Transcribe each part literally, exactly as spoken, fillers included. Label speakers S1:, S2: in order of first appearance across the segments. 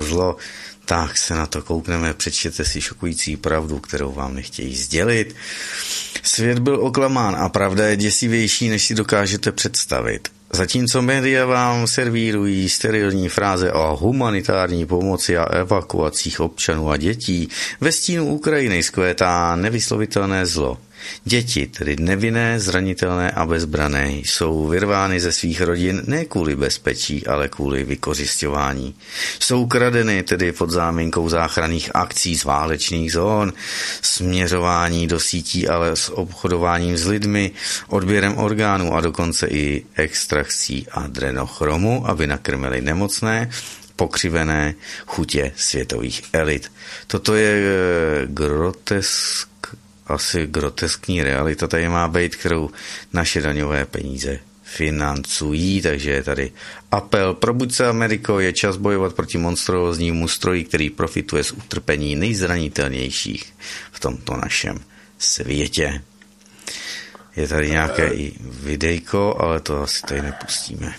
S1: zlo, tak se na to koukneme, přečtěte si šokující pravdu, kterou vám nechtějí sdělit. Svět byl oklamán a pravda je děsivější, než si dokážete představit. Zatímco média vám servírují sterilní fráze o humanitární pomoci a evakuacích občanů a dětí, ve stínu Ukrajiny zkvétá nevyslovitelné zlo. Děti, tedy nevinné, zranitelné a bezbrané, jsou vyrvány ze svých rodin ne kvůli bezpečí, ale kvůli vykořisťování. Jsou kradeny tedy pod záminkou záchranných akcí z válečných zón, směřování do sítí, ale s obchodováním s lidmi, odběrem orgánů a dokonce i extrakcí adrenochromu, aby nakrmili nemocné, pokřivené chutě světových elit. Toto je grotesk asi groteskní realita tady má být, kterou naše daňové peníze financují, takže je tady apel. Probuď se, Ameriko, je čas bojovat proti monstróznímu stroji, který profituje z utrpení nejzranitelnějších v tomto našem světě. Je tady nějaké i videjko, ale to asi tady nepustíme.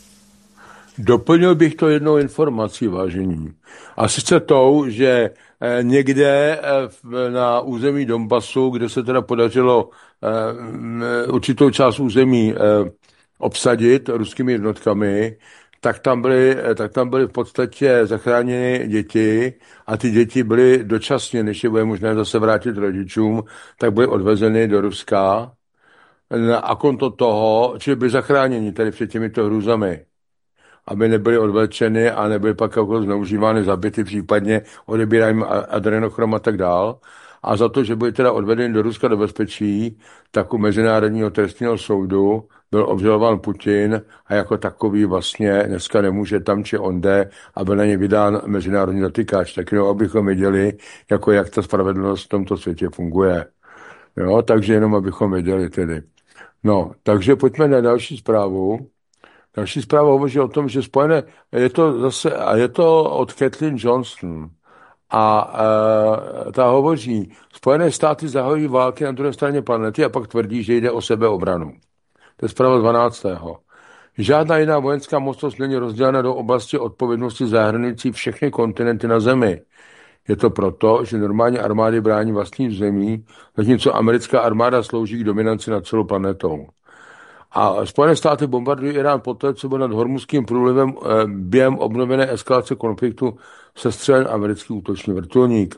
S2: Doplnil bych to jednou informací, vážení. A sice tou, že někde na území Donbasu, kde se teda podařilo určitou část území obsadit ruskými jednotkami, tak tam byly, tak tam byly v podstatě zachráněny děti a ty děti byly dočasně, než je bude možné zase vrátit rodičům, tak byly odvezeny do Ruska a konto toho, čili byly zachráněni tady před těmito hrůzami, aby nebyly odvlečeny a nebyly pak jako zneužívány, zabity, případně odebírány adrenochrom a tak dál. A za to, že byly teda odvedeny do Ruska do bezpečí, tak u Mezinárodního trestního soudu byl obžalován Putin a jako takový vlastně dneska nemůže tam či onde a byl na ně vydán mezinárodní zatykač. Tak jenom abychom věděli, jako jak ta spravedlnost v tomto světě funguje. Jo, takže jenom abychom věděli tedy. No, takže pojďme na další zprávu. Další zpráva hovoří o tom, že spojené, je to zase, a je to od Kathleen Johnston, a e, ta hovoří, Spojené státy zahojí války na druhé straně planety a pak tvrdí, že jde o sebeobranu. To je zpráva dvanáctého Žádná jiná vojenská mocnost není rozdělena do oblasti odpovědnosti zahrnující všechny kontinenty na Zemi. Je to proto, že normálně armády brání vlastní zemí, zatímco americká armáda slouží k dominanci nad celou planetou. A Spojené státy bombardují Irán poté, co byl nad Hormuzským průlivem eh, během obnovené eskalace konfliktu sestřelen americký útočný vrtulník.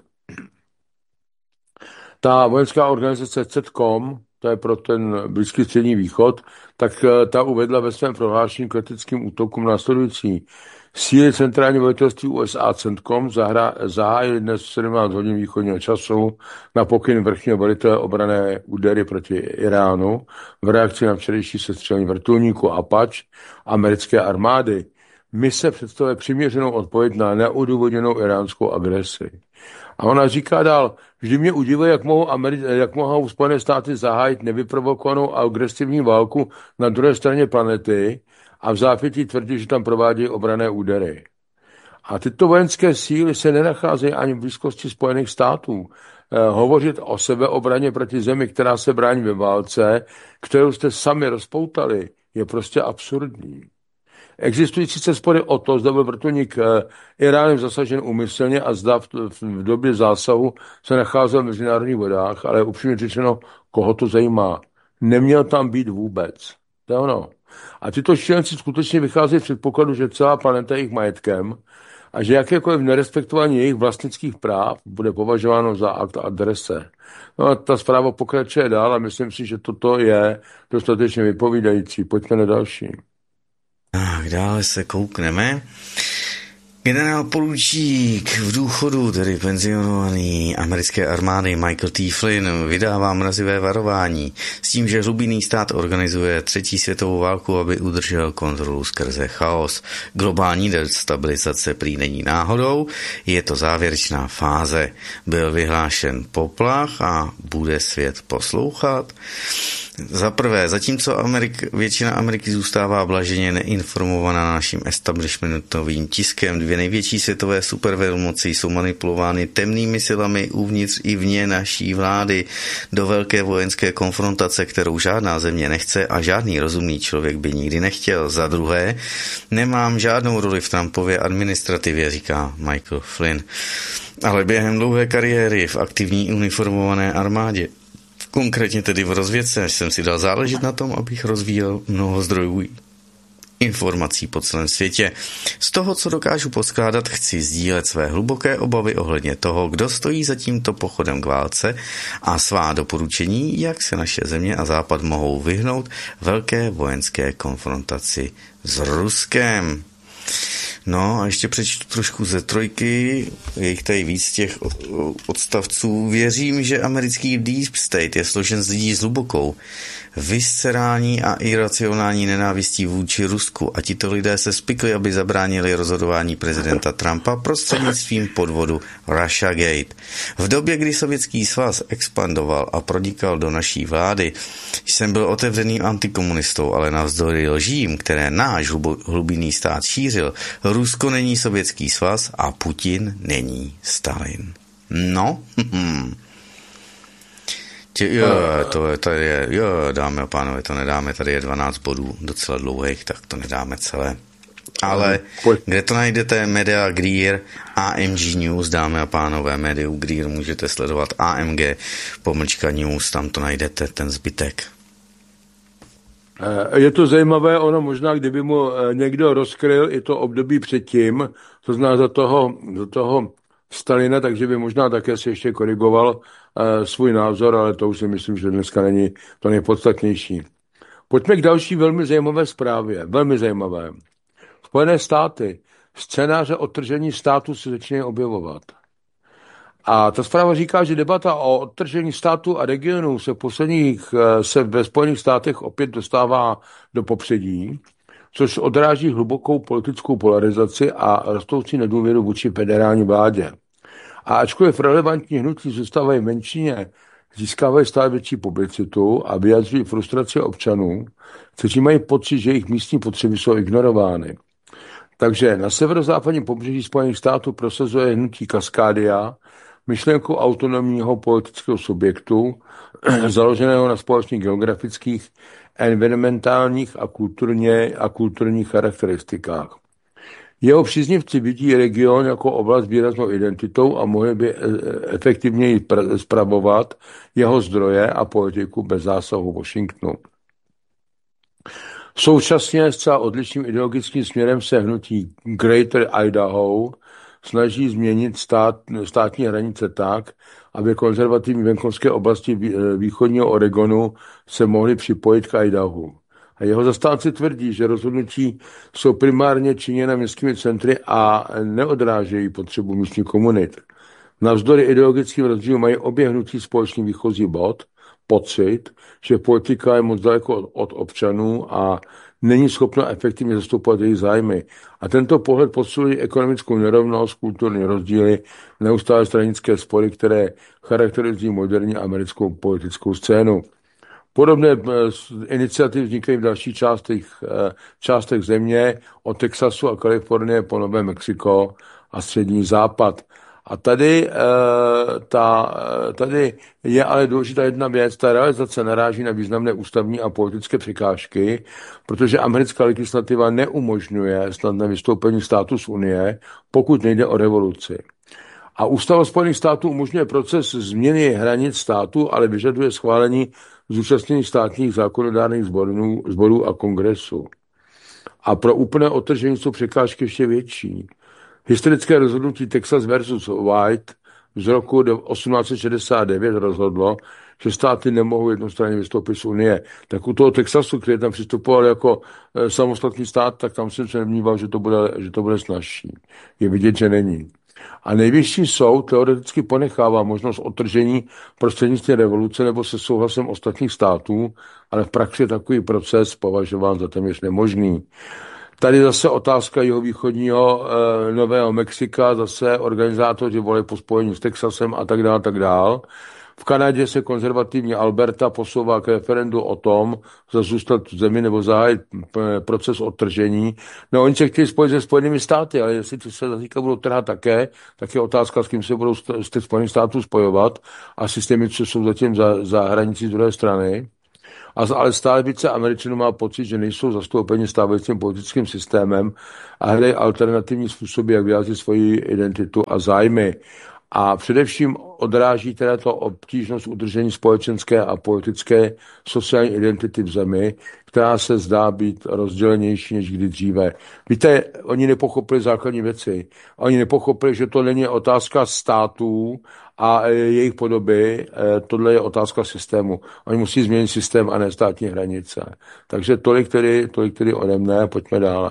S2: Ta vojenská organizace CENTCOM, to je pro ten Blízký střední východ, tak eh, ta uvedla ve svém prohlášení k leteckým útokům následující. Síly centrální velitelství U S A CENTCOM zahájily dnes v sedmnáct hodin východního času na pokyn vrchního velitele obranné údery proti Iránu v reakci na včerejší sestřelení vrtulníku Apache americké armády. Mise představuje přiměřenou odpověď na neodůvodněnou iránskou agresi. A ona říká dál, vždy mě udivuje, jak mohou, Ameri- jak mohou Spojené státy zahájit nevyprovokovanou agresivní válku na druhé straně planety a v zápětí tvrdí, že tam provádějí obranné údery. A tyto vojenské síly se nenacházejí ani v blízkosti Spojených států. Eh, hovořit o sebeobraně proti zemi, která se brání ve válce, kterou jste sami rozpoutali, je prostě absurdní. Existují sice spory o to, zda byl vrtulník Iránem zasažen úmyslně a zda v, v době zásahu se nacházel v mezinárodních vodách, ale upřímně řečeno, koho to zajímá. Neměl tam být vůbec. To je ono. A tyto šílenci skutečně vycházejí z předpokladu, že celá planeta je jejich majetkem a že jakékoliv nerespektování jejich vlastnických práv bude považováno za akt adrese. No a ta zpráva pokračuje dál a myslím si, že toto je dostatečně vypovídající. Pojďme na další.
S1: Tak, dále se koukneme. Generál poručík v důchodu, tedy penzionovaný americké armády Michael T. Flynn, vydává mrazivé varování s tím, že hlubinný stát organizuje třetí světovou válku, aby udržel kontrolu skrze chaos. Globální destabilizace prý není náhodou, je to závěrečná fáze. Byl vyhlášen poplach a bude svět poslouchat. Za prvé, zatímco Amerik, většina Ameriky zůstává blaženě neinformovaná naším establishmentovým tiskem, dvě Dvě největší světové supervelmoci jsou manipulovány temnými silami uvnitř i vně naší vlády do velké vojenské konfrontace, kterou žádná země nechce a žádný rozumný člověk by nikdy nechtěl. Za druhé, nemám žádnou roli v Trumpově administrativě, říká Michael Flynn, ale během dlouhé kariéry v aktivní uniformované armádě, konkrétně tedy v rozvědce, jsem si dal záležet na tom, abych rozvíjel mnoho zdrojů informací po celém světě. Z toho, co dokážu poskládat, chci sdílet své hluboké obavy ohledně toho, kdo stojí za tímto pochodem k válce a svá doporučení, jak se naše země a Západ mohou vyhnout velké vojenské konfrontaci s Ruskem. No a ještě přečtu trošku ze trojky, je jich tady víc těch odstavců. Věřím, že americký Deep State je složen z lidí s hlubokou, viscerální a iracionální nenávistí vůči Rusku a tito lidé se spikli, aby zabránili rozhodování prezidenta Trumpa prostřednictvím podvodu Russiagate. V době, kdy Sovětský svaz expandoval a pronikal do naší vlády, jsem byl otevřeným antikomunistou, ale navzdory lžím, které náš hlubinný stát šířil, Rusko není Sovětský svaz a Putin není Stalin. No, Tě, jo, to je, tady je, jo, dámy a pánové, to nedáme, tady je dvanáct bodů docela dlouhých, tak to nedáme celé. Ale kde to najdete? Media Greer, A M G News, dámy a pánové, Media Greer, můžete sledovat A M G, pomlčka News, tam to najdete, ten zbytek.
S2: Je to zajímavé, ono možná, kdyby mu někdo rozkryl i to období předtím, to zná za toho, za toho Stalina, takže by možná také se ještě korigoval uh, svůj názor, ale to už si myslím, že dneska není to nejpodstatnější. Pojďme k další velmi zajímavé zprávě. Velmi zajímavé. Spojené státy. Scénáře odtržení státu se začínají objevovat. A ta zpráva říká, že debata o odtržení státu a regionů se, posledních, se ve Spojených státech opět dostává do popředí, což odráží hlubokou politickou polarizaci a rostoucí nedůvěru vůči federální vládě. A ačkoliv relevantní hnutí zůstávají v menšině, získávají stále větší publicitu a vyjadřují frustraci občanů, kteří mají pocit, že jejich místní potřeby jsou ignorovány. Takže na severozápadním pobřeží Spojených států prosazuje hnutí Cascadia myšlenku autonomního politického subjektu, založeného na společných geografických, environmentálních a, kulturně, a kulturních charakteristikách. Jeho příznivci vidí region jako oblast s výraznou identitou a mohli by efektivněji spravovat jeho zdroje a politiku bez zásahu Washingtonu. Současně zcela odlišným ideologickým směrem se hnutí Greater Idaho snaží změnit stát, státní hranice tak, aby konzervativní venkovské oblasti východního Oregonu se mohly připojit k Idahu. A jeho zastánci tvrdí, že rozhodnutí jsou primárně činěna městskými centry a neodrážejí potřebu místních komunit. Navzdory ideologickým rozdílům mají obě hnutí společný výchozí bod, pocit, že politika je moc daleko od, od občanů a není schopna efektivně zastupovat jejich zájmy. A tento pohled posiluje ekonomickou nerovnost, kulturní rozdíly, neustále stranické spory, které charakterizují moderní americkou politickou scénu. Podobné iniciativy vznikají v dalších částech, částech země, od Texasu a Kalifornie po Nové Mexiko a střední západ. A tady, ta, tady je ale důležitá jedna věc, ta realizace naráží na významné ústavní a politické překážky, protože americká legislativa neumožňuje snadné vystoupení státu z Unie, pokud nejde o revoluci. A Ústava Spojených států umožňuje proces změny hranic státu, ale vyžaduje schválení zúčastněných státních zákonodárných sborů, sborů a kongresu. A pro úplné odtržení jsou překážky ještě větší. Historické rozhodnutí Texas versus White z roku osmnáct set šedesát devět rozhodlo, že státy nemohou jednostranně vystoupit z Unie. Tak u toho Texasu, který tam přistupoval jako samostatný stát, tak tam jsem se nemníval, že to bude, že to bude snazší. Je vidět, že není. A nejvyšší soud teoreticky ponechává možnost odtržení prostřednictvím revoluce nebo se souhlasem ostatních států, ale v praxi je takový proces považován za téměř nemožný. Tady zase otázka jihovýchodního e, Nového Mexika, zase organizátoři volí po spojení s Texasem a tak dále, tak dále. V Kanadě se konzervativní Alberta posouvá k referendu o tom, zda zůstat v zemi nebo zahájit proces odtržení. No, oni se chtějí spojit se Spojenými státy, ale jestli ty se zatýka budou trhat také, tak je otázka, s kým se budou z těch Spojených států spojovat a s těmi, co jsou zatím za, za hranicí z druhé strany. A, ale stále více Američanů má pocit, že nejsou zastoupeni stávajícím politickým systémem a hledají alternativní způsoby, jak vyjádřit svoji identitu a zájmy. A především odráží teda to obtížnost udržení společenské a politické sociální identity v zemi, která se zdá být rozdělenější než kdy dříve. Víte, oni nepochopili základní věci. Oni nepochopili, že to není otázka států a jejich podoby, tohle je otázka systému. Oni musí změnit systém a ne státní hranice. Takže tolik tedy, tolik tedy ode mne, pojďme dále.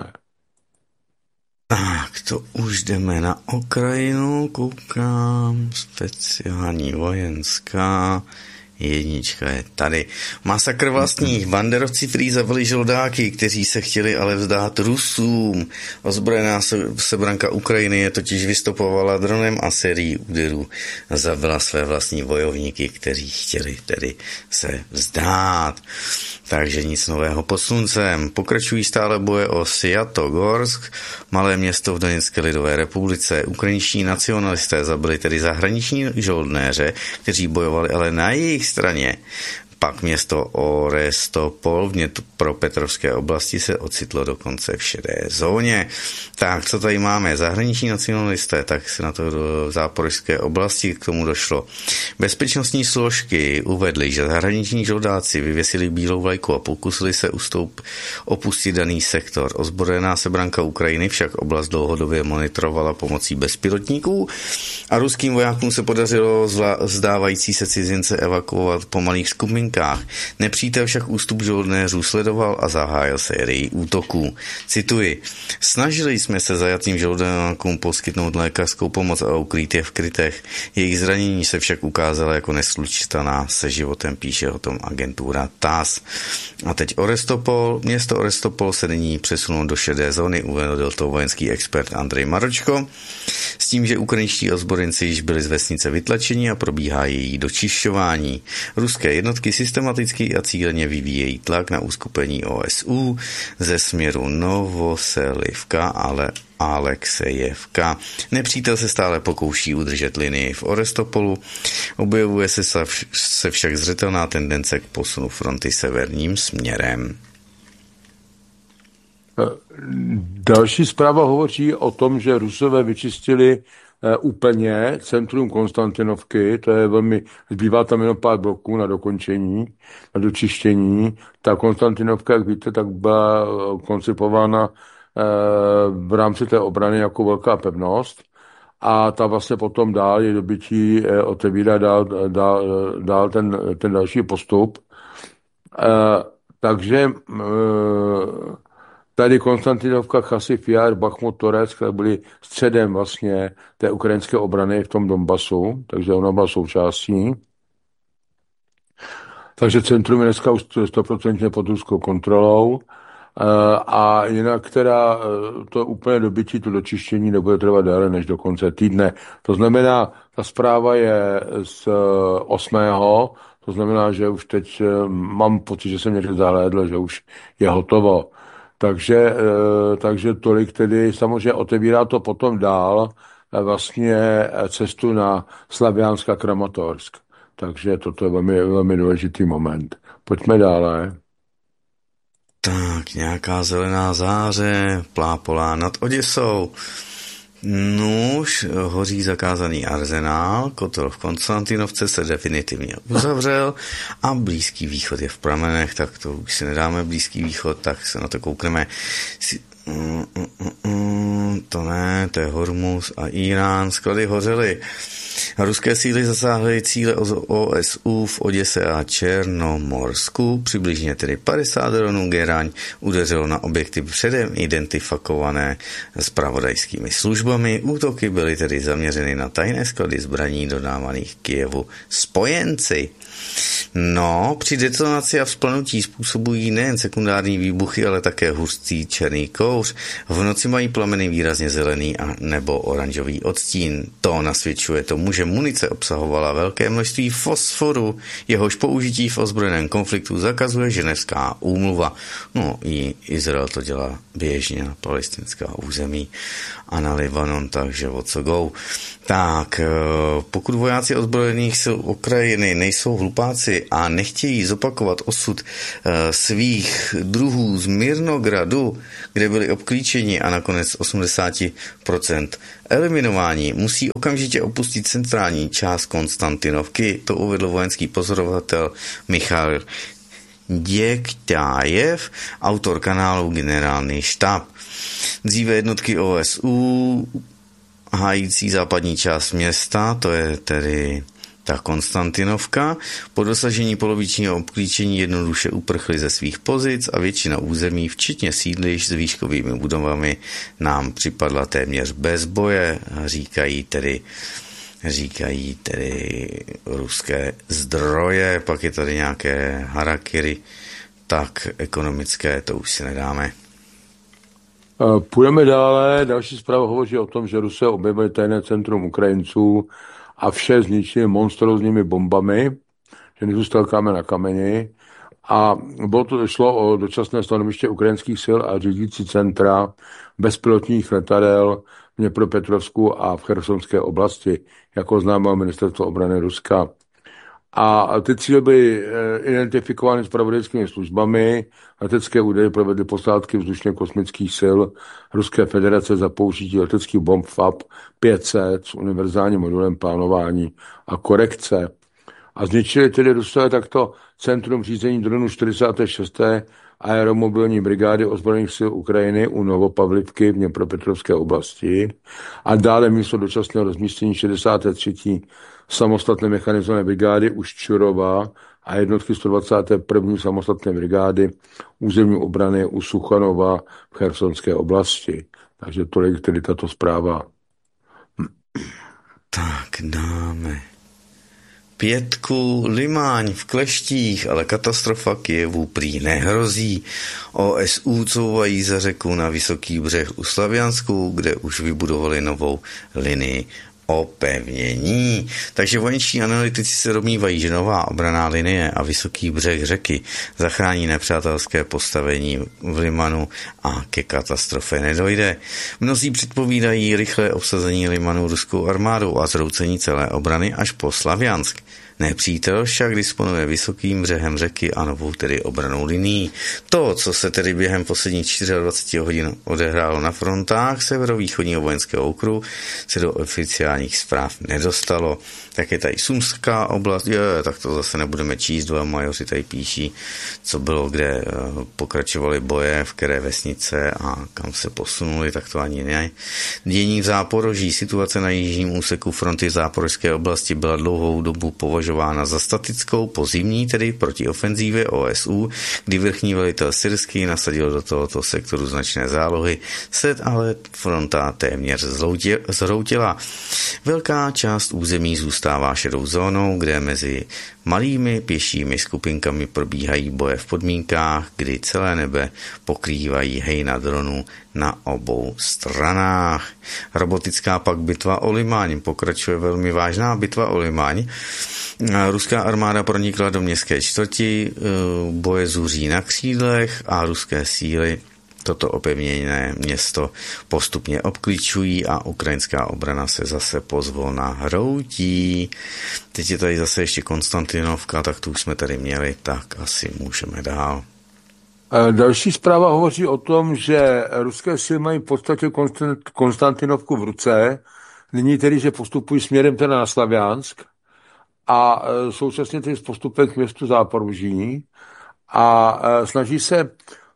S1: Tak, to už jdeme na Ukrajinu, koukám, speciální vojenská, jednička je tady. Masakr vlastních, banderovci prý zabili žoldáky, kteří se chtěli ale vzdát Rusům. Ozbrojená sebranka Ukrajiny je totiž vystopovala dronem a sérií úderů zabila své vlastní bojovníky, kteří chtěli tedy se vzdát. Takže nic nového pod sluncem. Pokračují stále boje o Sviatogorsk, malé město v Doněcké lidové republice. Ukrajinští nacionalisté zabili tedy zahraniční žoldnéře, kteří bojovali ale na jejich straně. Pak město Orestopol v Dněpropetrovské oblasti se ocitlo dokonce v šedé zóně. Tak, co tady máme? Zahraniční nacionalisté, tak se na to do záporožské oblasti k tomu došlo. Bezpečnostní složky uvedly, že zahraniční žoldáci vyvěsili bílou vlajku a pokusili se ustoup, opustit daný sektor. Ozbrojená sebranka Ukrajiny však oblast dlouhodobě monitorovala pomocí bezpilotníků a ruským vojákům se podařilo vzdávající se cizince evakuovat po malých skupinkách. Nepřítel však ústup žoldnéřů sledoval a zahájil sérii útoků. Cituji: snažili jsme se zajatým žoldnákům poskytnout lékařskou pomoc a ukrýt je v krytech. Jejich zranění se však ukázala jako neslučitelná se životem, píše o tom agentura T A S. A teď Orestopol. Město Orestopol se nyní přesunulo do šedé zóny, uvedl to vojenský expert Andrej Maročko, s tím, že ukrajinští ozbrojenci již byli z vesnice vytlačeni a probíhá její dočišťování. Ruské jednotky systematicky a cíleně vyvíjejí tlak na uskupení O S U ze směru Novoselivka, ale Alexejevka. Nepřítel se stále pokouší udržet linii v Orestopolu. Objevuje se, se však zřetelná tendence k posunu fronty severním směrem.
S2: Další zpráva hovoří o tom, že Rusové vyčistili úplně centrum Konstantinovky, to je velmi, zbývá tam jenom pár bloků na dokončení, na dočištění. Ta Konstantinovka, jak víte, tak byla koncipována v rámci té obrany jako velká pevnost a ta vlastně potom dál je dobytí otevírá dál, dál, dál ten, ten další postup. Takže tady Konstantinovka, Chasiv Jar, Bachmut, Toreck, které byly středem vlastně té ukrajinské obrany v tom Donbasu, takže ona byla součástí. Takže centrum je dneska už sto procent pod ruskou kontrolou a jinak teda to úplně dobytí, to dočištění nebude trvat déle než do konce týdne. To znamená, ta zpráva je z osmého To znamená, že už teď mám pocit, že jsem někde zahlédl, že už je hotovo. Takže, takže tolik tedy, samozřejmě otevírá to potom dál vlastně cestu na Slaviansk a Kramatorsk. Takže toto je velmi, velmi důležitý moment. Pojďme dále.
S1: Tak, nějaká zelená záře plápolá nad Oděsou. Nuž, hoří zakázaný arzenál, kotel v Konstantinovce se definitivně uzavřel a Blízký východ je v pramenech, tak to už si nedáme Blízký východ, tak se na to koukneme. Mm, mm, mm, to ne, to je Hormuz a Irán, sklady hořely. Ruské síly zasáhly cíle O S U v Oděse a Černomorsku, přibližně tedy padesát dronů Geraň udeřilo na objekty předem identifikované zpravodajskými službami. Útoky byly tedy zaměřeny na tajné sklady zbraní dodávaných Kyjevu spojenci. No, při detonaci a vzplanutí způsobují nejen sekundární výbuchy, ale také hustý černý kouř. V noci mají plameny výrazně zelený a nebo oranžový odstín. To nasvědčuje tomu, že munice obsahovala velké množství fosforu, jehož použití v ozbrojeném konfliktu zakazuje Ženevská úmluva. No i Izrael to dělá běžně na palestinská území a na Libanon, takže o co go. Tak, pokud vojáci ozbrojených sil Ukrajiny nejsou hlupáci a nechtějí zopakovat osud svých druhů z Mirnogradu, kde byli obklíčeni a nakonec osmdesát procent eliminování, musí okamžitě opustit centrální část Konstantinovky, to uvedl vojenský pozorovatel Michal Děktájev, autor kanálu Generální štáb. Dříve jednotky O S U hájící západní část města, to je tedy ta Konstantinovka, po dosažení polovičního obklíčení jednoduše uprchly ze svých pozic a většina území, včetně sídlišť s výškovými budovami, nám připadla téměř bez boje, říkají tedy, říkají tedy ruské zdroje. Pak je tady nějaké harakiri, tak ekonomické, to už si nedáme.
S2: Půjdeme dále. Další zpráva hovoří o tom, že Rusé objevili tajné centrum Ukrajinců a vše zničili monstrózními bombami, že nezůstal kámen na kameni. A bylo to šlo o dočasné stanoviště ukrajinských sil a řídící centra bezpilotních letadel v Dněpropetrovsku a v Chersonské oblasti, jako oznámilo ministerstvo obrany Ruska. A ty cíle byly identifikovány zpravodajskými službami. Letecké údaje provedly posádky vzdušně kosmických sil Ruské federace za použití leteckých bomb F A P pět set s univerzálním modulem plánování a korekce. A zničili tedy Rusové takto centrum řízení dronů čtyřicáté šesté aeromobilní brigády ozbrojených sil Ukrajiny u Novopavlivky v Dněpropetrovské oblasti a dále místo dočasného rozmístění šedesáté třetí samostatné mechanizované brigády u Ščurova a jednotky sto dvacáté první samostatné brigády územní obrany u Suchanova v Chersonské oblasti. Takže tolik tedy tato zpráva.
S1: Tak dáme pětku. Limáň v kleštích, ale katastrofa Kyjevu prý nehrozí. O S U couvají za řeku na Vysoký břeh u Slaviansku, kde už vybudovali novou linii opevnění. Takže vojenští analytici se domnívají, že nová obranná linie a Vysoký břeh řeky zachrání nepřátelské postavení v Limanu a ke katastrofě nedojde. Mnozí předpovídají rychlé obsazení Limanu ruskou armádou a zroucení celé obrany až po Slaviansk. Nepřítel však disponuje Vysokým břehem řeky a novou tedy obranou linií. To, co se tedy během posledních dvaceti čtyř hodin odehrálo na frontách severovýchodního vojenského okruhu, se do oficiálních zpráv nedostalo. Tak je tady Sumská oblast, je, tak to zase nebudeme číst, dva majoři tady píší, co bylo, kde pokračovaly boje, v které vesnice a kam se posunuli, tak to ani ne. Dění v Záporoží, situace na jižním úseku fronty Záporožské oblasti byla dlouhou dobu považována za statickou po zimní, tedy proti ofenzívě O S U, kdy vrchní velitel syrský nasadil do tohoto sektoru značné zálohy, se ale fronta téměř zhroutila. Velká část území zůstává šedou zónou, kde mezi malými pěšími skupinkami probíhají boje v podmínkách, kdy celé nebe pokrývají hejna dronů na obou stranách. Robotická pak bitva o Limáň. Pokračuje velmi vážná bitva o Limáň. Ruská armáda pronikla do městské čtvrti, boje zuří na křídlech a ruské síly toto opevněné město postupně obklíčují a ukrajinská obrana se zase pozvolna hroutí. Teď je tady zase ještě Konstantinovka, tak tu už jsme tady měli, tak asi můžeme dál.
S2: Další zpráva hovoří o tom, že ruské síly mají v podstatě Konstantinovku v ruce, nyní tedy, že postupují směrem teda na Slaviansk a současně tedy postupem k městu Záporoží a snaží se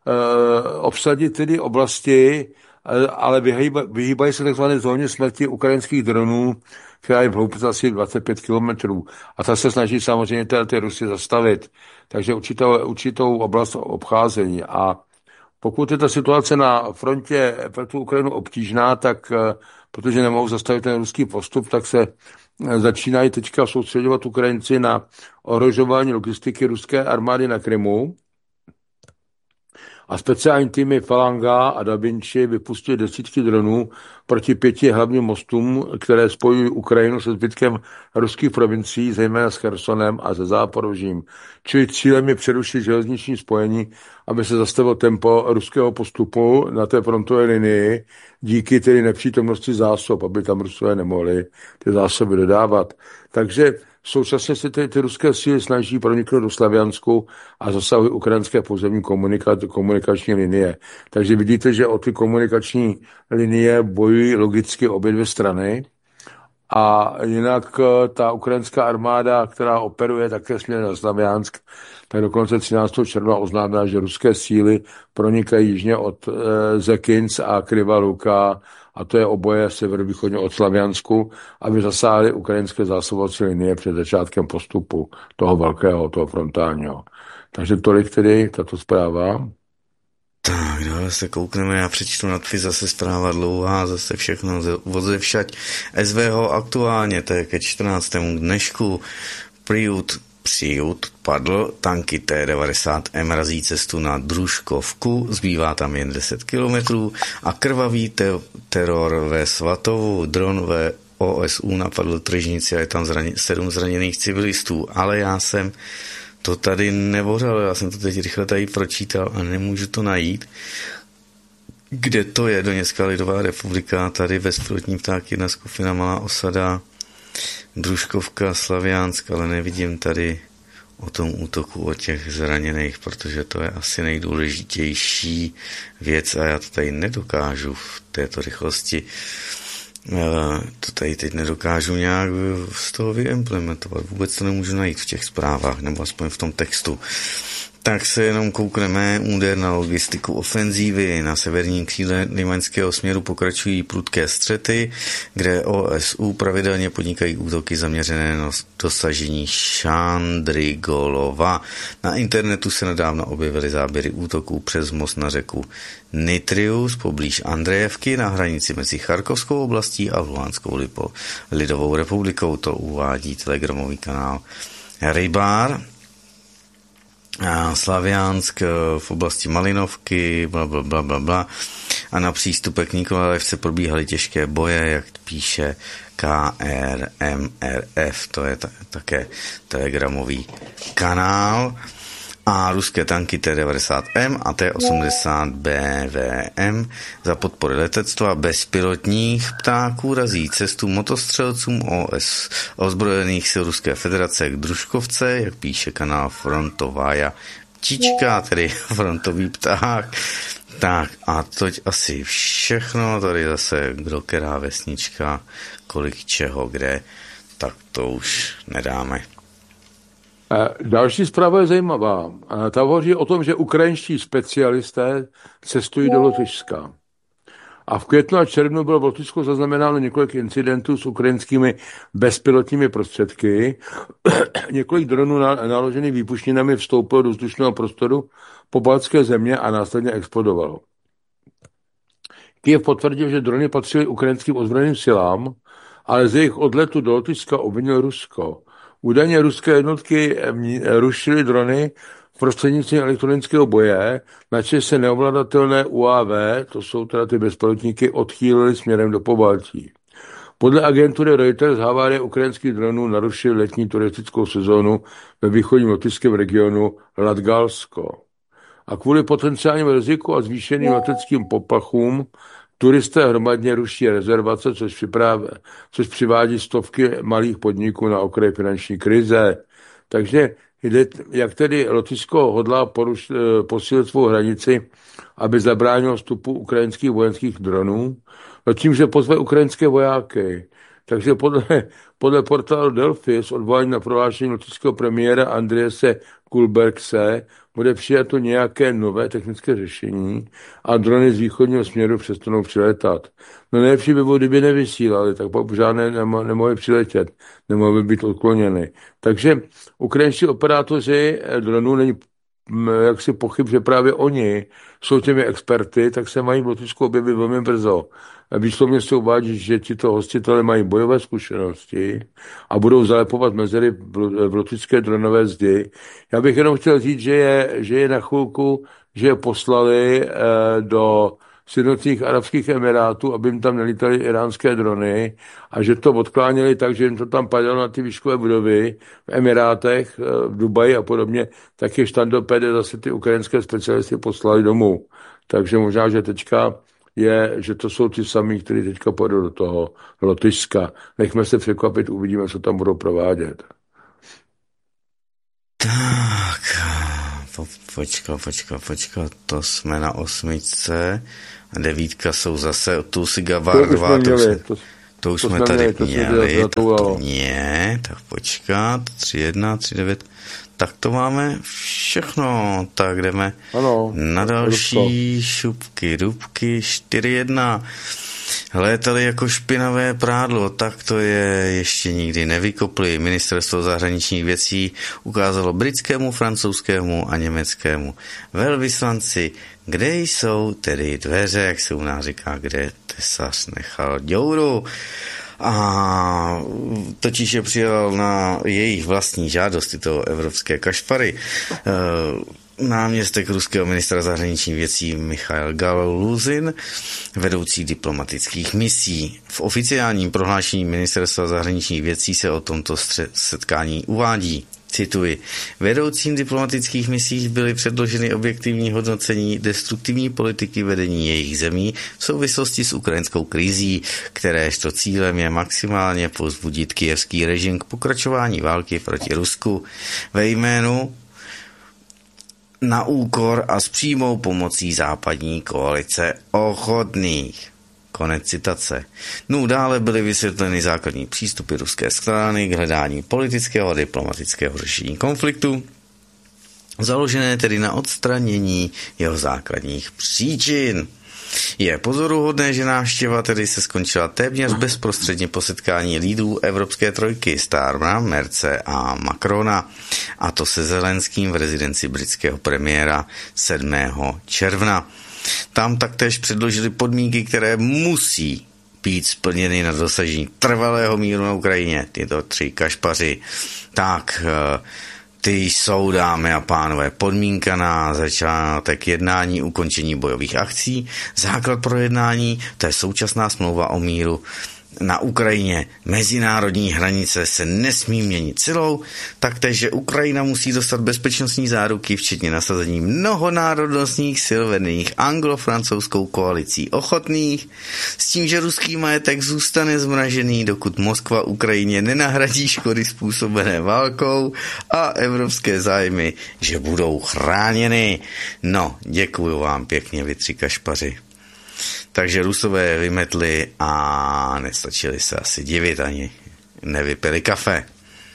S2: obsadit tedy oblasti, ale vyhýbají se takzvané zóně smrti ukrajinských dronů, která je v hloubce asi dvacet pět kilometrů. A ta se snaží samozřejmě ty, ty Rusy zastavit. Takže určitou, určitou oblast obcházení. A pokud je ta situace na frontě pro tu Ukrajinu obtížná, tak protože nemohou zastavit ten ruský postup, tak se začínají teďka soustředovat Ukrajinci na ohrožování logistiky ruské armády na Krymu. A speciální týmy Falanga a Da Vinci vypustili desítky dronů proti pěti hlavním mostům, které spojují Ukrajinu se zbytkem ruských provincií, zejména s Chersonem a se Záporožím. Čili cílem je přerušit železniční spojení, aby se zastavilo tempo ruského postupu na té frontové linii, díky tedy nepřítomnosti zásob, aby tam Rusové nemohli ty zásoby dodávat. Takže současně se ty, ty ruské síly snaží proniknout do Slaviansku a zasahují ukrajinské pozemní komunika, komunikační linie. Takže vidíte, že o ty komunikační linie bojují logicky obě dvě strany. A jinak ta ukrajinská armáda, která operuje také směrem na Slaviansk, tak dokonce třináctého června oznámila, že ruské síly pronikají jižně od e, Zekinc a Kryva Luka, a to je oboje severovýchodně od Slaviansku, aby zasáhly ukrajinské zásobovací linie před začátkem postupu toho velkého, toho frontálního. Takže tolik tedy tato zpráva.
S1: Tak, dále se koukneme, já přečtu nadpis, zase zpráva dlouhá, zase všechno odevšať. S V Ho aktuálně, to je ke čtrnáctému dnešku, Priut, Přiut padl, tanky T devadesát M razí cestu na Družkovku, zbývá tam jen deset kilometrů a krvavý te- teror ve Svatovu, dron ve O S U napadl tržnici a je tam zraně- sedm zraněných civilistů, ale já jsem to tady nevořil, já jsem to teď rychle tady pročítal a nemůžu to najít. Kde to je? Doněcká lidová republika, tady bezpilotní ptáky, jedna skupina, malá osada, Družkovka, Slaviansk, ale nevidím tady o tom útoku, o těch zraněných, protože to je asi nejdůležitější věc a já to tady nedokážu v této rychlosti. To tady teď nedokážu nějak z toho vyimplementovat. Vůbec to nemůžu najít v těch zprávách, nebo aspoň v tom textu. Tak se jenom koukneme úder na logistiku ofenzívy. Na severním křídle limaňského směru pokračují prudké střety, kde O S U pravidelně podnikají útoky zaměřené na dosažení Šandrigolova. Na internetu se nedávno objevily záběry útoků přes most na řeku Nitrius poblíž Andrejevky na hranici mezi Charkovskou oblastí a Luhanskou lidovou republikou. To uvádí telegramový kanál Rybár. Slaviansk v oblasti Malinovky, bla, bla, bla, bla, bla. A na přístupe k Nikolajevce probíhaly těžké boje, jak píše K R M R F, to je ta, také telegramový kanál. A ruské tanky T devadesát M a T osmdesát B V M za podpory letectva bezpilotních ptáků razí cestu motostřelcům O S ozbrojených sil Ruské federace k Družkovce, jak píše kanál Frontovaja Ptička, tedy frontový pták. Tak a toť asi všechno, tady zase kdo která vesnička, kolik čeho, kde, tak to už nedáme.
S2: Další zpráva je zajímavá. Ta hovoří o tom, že ukrajinští specialisté cestují do Lotyšska. A v květnu a červnu bylo v Lotyšsku zaznamenáno několik incidentů s ukrajinskými bezpilotními prostředky. Několik dronů naložených výbušninami vstoupilo do vzdušného prostoru pobaltské země a následně explodovalo. Kyjev potvrdil, že drony patřily ukrajinským ozbrojeným silám, ale z jejich odletu do Lotyšska obvinil Rusko. Údajně ruské jednotky rušily drony prostřednictvím elektronického boje, načež se neovladatelné U A V, to jsou teda ty bezpilotníky, odchýlily směrem do Pobaltí. Podle agentury Reuters havárie ukrajinských dronů narušily letní turistickou sezónu ve východním lotyšském regionu Latgalsko. A kvůli potenciálnímu riziku a zvýšeným leteckým popachům turisté hromadně ruší rezervace, což, připrav, což přivádí stovky malých podniků na okraj finanční krize. Takže jde, jak tedy Lotyšsko hodlá poruš, posílit svou hranici, aby zabránilo vstupu ukrajinských vojenských dronů, no tím, že pozve ukrajinské vojáky. Takže podle, podle portálu Delphi s odvoláním na prohlášení lotyšského premiéra Andriese Kulbergse bude přijato nějaké nové technické řešení a drony z východního směru přestanou přiletat. No nejlepší by bylo, kdyby nevysílali, tak pak žádné nemo, nemohli přiletět, nemohli být odkloněny. Takže ukrajinští operátoři dronů, není jak si pochyb, že právě oni jsou těmi experty, tak se mají v Lotyšsku objevit velmi brzo. Výslovně se uvádí, že tito hostitelé mají bojové zkušenosti a budou zalepovat mezery v lotyšské dronové zdi. Já bych jenom chtěl říct, že je, že je na chvilku, že je poslali eh, do Sjednocených arabských emirátů, aby jim tam nelítaly iránské drony a že to odkláněli tak, že jim to tam padalo na ty výškové budovy v Emirátech, v Dubaji a podobně, tak je štandopede zase ty ukrajinské specialisty poslali domů. Takže možná, že teďka je, že to jsou ty samí, kteří teďka pojedou do toho Lotyšska. Nechme se překvapit, uvidíme, co tam budou provádět.
S1: Tak, po, počka, počka, počka, to jsme na osmičce a devítka jsou zase tu si Gavardová, to, to, jsme, to, to už to jsme tady měli, to měli, tak to nie, tak počkat, tři jedna, tři devět, tak to máme všechno, tak jdeme ano, na další rusko. Šupky, dubky, čtyři jedna. Létali jako špinavé prádlo, tak to je ještě nikdy nevykopli. Ministerstvo zahraničních věcí ukázalo britskému, francouzskému a německému velvyslanci, kde jsou tedy dveře, jak se u nás říká, kde tesař nechal děuru. A totiž je přijal na jejich vlastní žádost tyto evropské kašpary. Náměstek ruského ministra zahraničních věcí Michail Galuzin, vedoucí diplomatických misí. V oficiálním prohlášení ministerstva zahraničních věcí se o tomto setkání uvádí. Cituji, vedoucím diplomatických misí byly předloženy objektivní hodnocení destruktivní politiky vedení jejich zemí v souvislosti s ukrajinskou krizí, kteréžto cílem je maximálně povzbudit kyjevský režim k pokračování války proti Rusku ve jménu na úkor a s přímou pomocí západní koalice ochotných. Konec citace. No dále byly vysvětleny základní přístupy ruské strany k hledání politického a diplomatického řešení konfliktu, založené tedy na odstranění jeho základních příčin. Je pozoruhodné, že návštěva tedy se skončila téměř bezprostředně po setkání lídrů Evropské trojky Starmera, Merce a Macrona, a to se Zelenským v rezidenci britského premiéra sedmého června. Tam taktéž předložili podmínky, které musí být splněny na dosažení trvalého míru na Ukrajině. Tyto tři kašpaři. Tak, ty jsou, dámy a pánové, podmínka na začátek jednání, ukončení bojových akcí. Základ pro jednání, to je současná smlouva o míru na Ukrajině. Mezinárodní hranice se nesmí měnit silou, taktéž, že Ukrajina musí dostat bezpečnostní záruky, včetně nasazení mnohonárodnostních sil vedených anglo-francouzskou koalicí ochotných, s tím, že ruský majetek zůstane zmražený, dokud Moskva Ukrajině nenahradí škody způsobené válkou, a evropské zájmy, že budou chráněny. No, děkuju vám pěkně, vy tři kašpaři. Takže Rusové vymetli a nestačili se asi divit, ani nevypili kafe.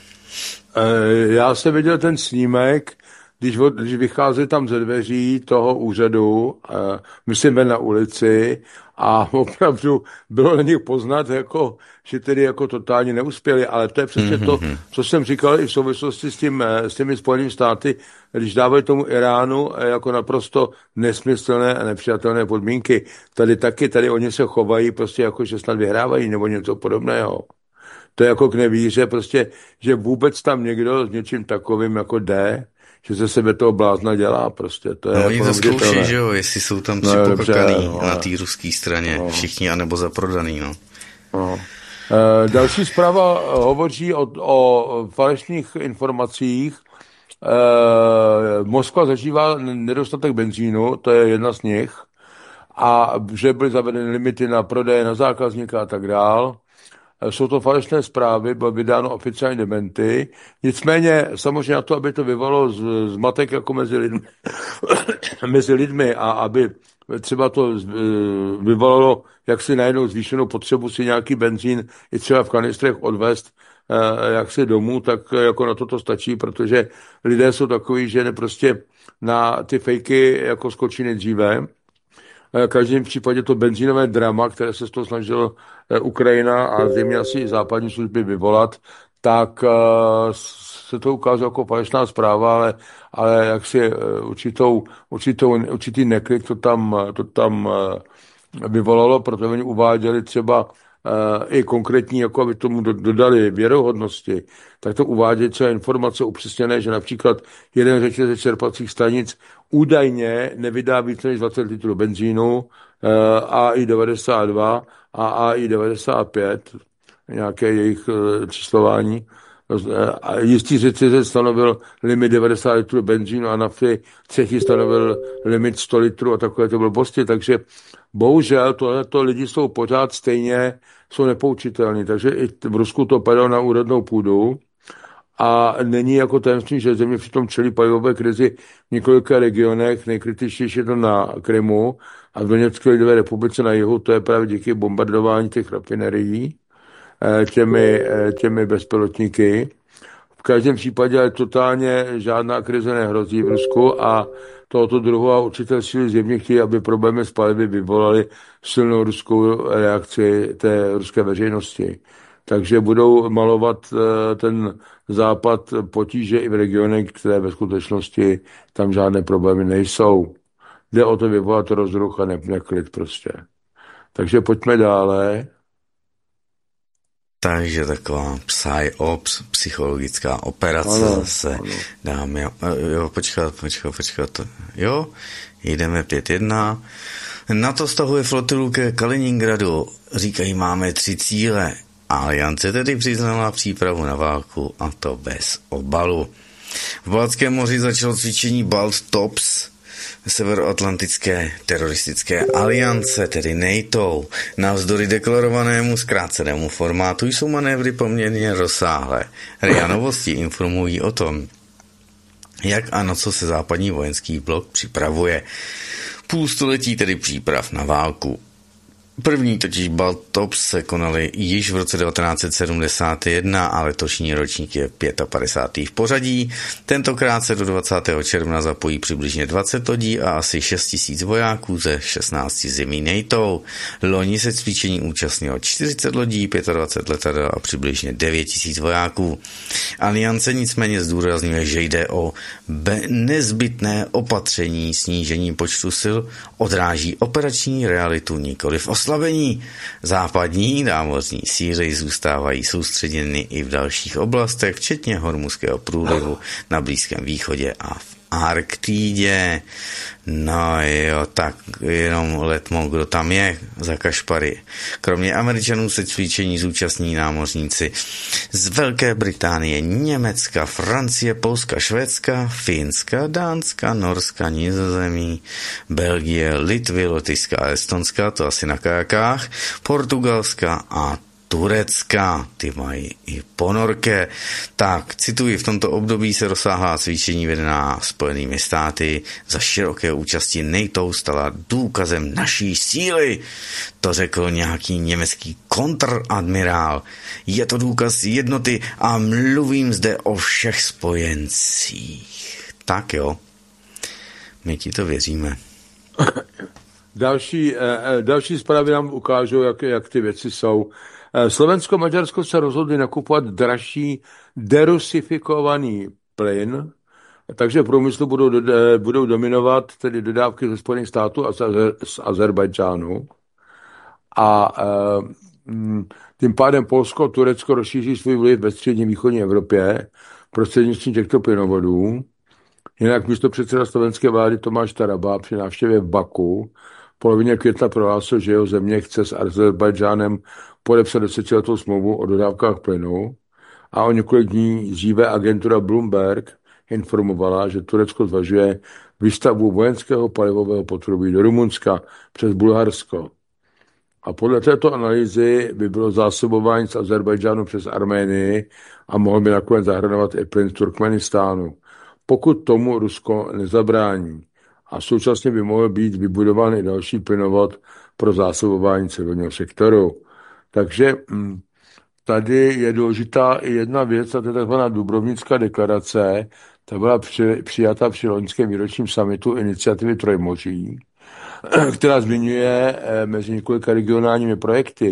S2: Já jsem viděl ten snímek, když, když vycházeli tam ze dveří toho úřadu, myslím na ulici, a opravdu bylo na nich poznat, jako, že tedy jako totálně neuspěli, ale to je přesně mm-hmm. to, co jsem říkal i v souvislosti s, tím, s těmi Spojenými státy, když dávají tomu Iránu jako naprosto nesmyslné a nepřijatelné podmínky. Tady taky, tady oni se chovají prostě jako, že snad vyhrávají nebo něco podobného. To je jako k nevíře, prostě, že vůbec tam někdo s něčím takovým jako jde, že ze sebe toho blázna dělá prostě. To je
S1: no,
S2: jako
S1: oni to zkouší, že jo, jestli jsou tam tři no, pokakaný no, na té ruské straně, no. Všichni, anebo zaprodaný, no.
S2: no. E, další zpráva hovoří o, o falešných informacích. E, Moskva zažívá nedostatek benzínu, to je jedna z nich, a že byly zavedeny limity na prodeje na zákazníka a tak dál. Jsou to falešné zprávy, bylo vydáno oficiální dementy. Nicméně samozřejmě na to, aby to vyvolalo zmatek jako mezi lidmi, mezi lidmi a aby třeba to vyvolalo jaksi najednou zvýšenou potřebu si nějaký benzín i třeba v kanistrech odvést jaksi domů, tak jako na to to stačí, protože lidé jsou takový, že ne prostě na ty fejky jako skočí nejdříve. V každém případě to benzínové drama, které se z toho snažilo Ukrajina a zřejmě asi západní služby vyvolat, tak uh, se to ukázalo jako falešná zpráva, ale, ale jak si uh, určitou, určitou, určitý neklid to tam, to tam uh, vyvolalo, protože oni uváděli třeba uh, i konkrétní, jako aby tomu do, dodali věrohodnosti, tak to uvádějí třeba informace upřesněné, že například jeden řetězec čerpacích stanic údajně nevydá více než dvacet litrů benzínu, uh, A I devadesát dva a A I devadesát pět, nějaké jejich uh, číslování. A jistý řetězec stanovil limit devadesát litrů benzínu a nafty, třetí stanovil limit sto litrů a takové to blbosti, takže bohužel tohleto lidi jsou pořád stejně, jsou nepoučitelní, takže i v Rusku to padalo na úrodnou půdu a není jako tajemství, že země přitom čelí palivové krizi v několika regionech, nejkritičtější je to na Krymu a v Doněcké lidové republice na jihu, to je právě díky bombardování těch rafinerií těmi, těmi bezpilotníky. V každém případě ale totálně žádná krize nehrozí v Rusku a tohoto druhu a určité síly zjevně chtějí, aby problémy s palivy vyvolaly silnou ruskou reakci té ruské veřejnosti. Takže budou malovat ten západ potíže i v regionech, které ve skutečnosti tam žádné problémy nejsou. Jde o to vyvolat rozruch a neklid prostě. Takže pojďme dále.
S1: Takže taková psy-ops, psychologická operace
S2: ano,
S1: zase,
S2: ano.
S1: dámy, jo, počkat, počkat, počkat, jo, jdeme pět jedna. NATO stahuje flotilu ke Kaliningradu, říkají, máme tři cíle. Aliance tedy přiznala přípravu na válku, a to bez obalu. V Baltském moři začalo cvičení Baltops, Severoatlantické teroristické aliance, tedy NATO. Navzdory deklarovanému zkrácenému formátu jsou manévry poměrně rozsáhlé. R I A Novosti informují o tom, jak a na co se západní vojenský blok připravuje. Půl století tedy příprav na válku. První totiž Baltops se konaly již v roce devatenáct set sedmdesát jedna a letošní ročník je padesátý pátý v pořadí. Tentokrát se do dvacátého června zapojí přibližně dvacet lodí a asi šest tisíc vojáků ze šestnácti zemí NATO. Loni se cvičení účastnilo čtyřicet lodí, dvacet pět letadel a přibližně devět tisíc vojáků. Aliance nicméně zdůrazňuje, že jde o nezbytné opatření snížení počtu sil, odráží operační realitu, nikoliv oslabení. Západní námořní síly zůstávají soustředěny i v dalších oblastech, včetně Hormuzského průlivu na Blízkém východě a v Arktidě. No jo, tak jenom letmo, kdo tam je za kašpary. Kromě Američanů se cvičení zúčastní námořníci z Velké Británie, Německa, Francie, Polska, Švédska, Finska, Dánska, Norska, Nizozemí, Belgie, Litvy, Lotyšska a Estonska, to asi na kajakách, Portugalska a Turecka, ty mají i ponorké. Tak, cituji, v tomto období se rozsáhlá cvičení vedená Spojenými státy za široké účasti NATO stala důkazem naší síly. To řekl nějaký německý kontradmirál. Je to důkaz jednoty a mluvím zde o všech spojencích. Tak jo, my ti to věříme.
S2: Další, další zprávy nám ukážou, jak, jak ty věci jsou. Slovensko, Maďarsko se rozhodli nakupovat dražší derusifikovaný plyn, takže v průmyslu budou, budou dominovat tedy dodávky ze Spojených států a z Azerbajdžánu. A tím pádem Polsko a Turecko rozšíří svůj vliv ve střední východní Evropě prostřednictvím těchto plynovodů. Jinak místopředseda slovenské vlády Tomáš Taraba při návštěvě v Baku v polovině května prohlásil, že jeho země chce s Azerbajdžánem podepsat desetiletou smlouvu o dodávkách plynu a o několik dní dříve agentura Bloomberg informovala, že Turecko zvažuje výstavbu vojenského palivového potrubí do Rumunska přes Bulharsko. A podle této analýzy by bylo zásobování z Azerbajdžánu přes Arménii a mohl by nakonec zahrnovat i plyn z Turkmenistánu, pokud tomu Rusko nezabrání. A současně by mohl být vybudován i další plynovod pro zásobování civilního sektoru. Takže tady je důležitá i jedna věc, a to je takzvaná Dubrovnická deklarace, ta byla při, přijata při loňském výročním summitu iniciativy Trojmoří, která zmiňuje mezi několika regionálními projekty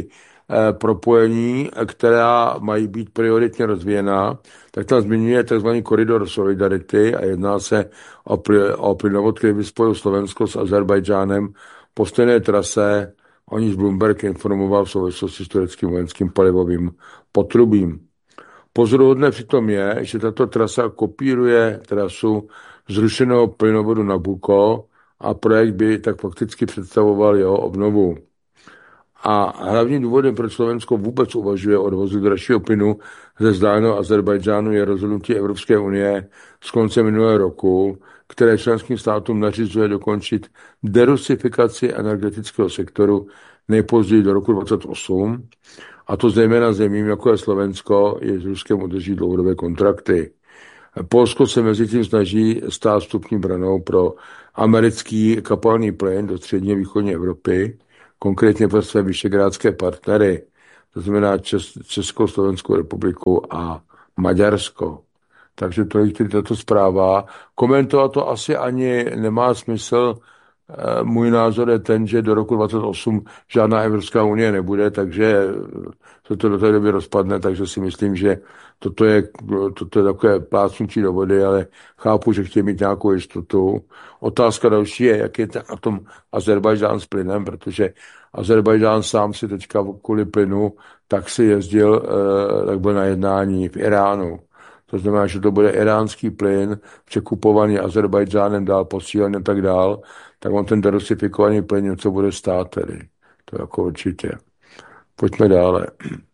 S2: propojení, která mají být prioritně rozvíjena, tak tam zmiňuje tzv. Koridor solidarity a jedná se o, o plynovod, který by spojil Slovensko s Azerbajdžánem po stejné trase, o níž Bloomberg informoval v souvislosti s tureckým vojenským palivovým potrubím. Pozoruhodné přitom je, že tato trasa kopíruje trasu zrušeného plynovodu Nabucco a projekt by tak fakticky představoval jeho obnovu. A hlavním důvodem, proč Slovensko vůbec uvažuje o dovozu dražšího plynu ze vzdáleného Azerbajdžánu, je rozhodnutí Evropské unie z konce minulého roku, které členským státům nařizuje dokončit derusifikaci energetického sektoru nejpozději do roku dvacet osm, a to zejména zemím, jako je Slovensko, je s Ruskem udrží dlouhodobé kontrakty. Polsko se mezi tím snaží stát vstupní branou pro americký kapalný plyn do střední a východní Evropy, konkrétně pro své vyšegrádské partnery, to znamená Čes- Českou, Slovenskou republiku a Maďarsko. Takže to je tato zpráva. Komentovat to asi ani nemá smysl. Můj názor je ten, že do roku dvacet osm žádná Evropská unie nebude, takže se to do té doby rozpadne, takže si myslím, že toto je, toto je takové plácnutí do vody, ale chápu, že chtějí mít nějakou jistotu. Otázka další je, jak je na tom Azerbajdžán s plynem, protože Azerbajdžán sám si teďka kvůli plynu tak si jezdil, tak byl na jednání v Iránu. To znamená, že to bude iránský plyn, překupovaný Azerbajdžánem dál posílený a tak dál, tak on ten derusifikovaný plyn něco bude stát tedy. To jako určitě. Pojďme dále.